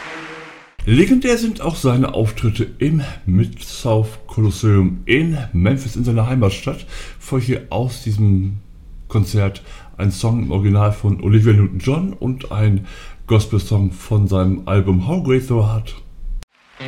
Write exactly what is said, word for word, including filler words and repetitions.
Legendär sind auch seine Auftritte im Mid-South Coliseum in Memphis in seiner Heimatstadt. Folge aus diesem Konzert ein Song im Original von Olivia Newton-John und ein Gospel-Song von seinem Album How Great Thou Art.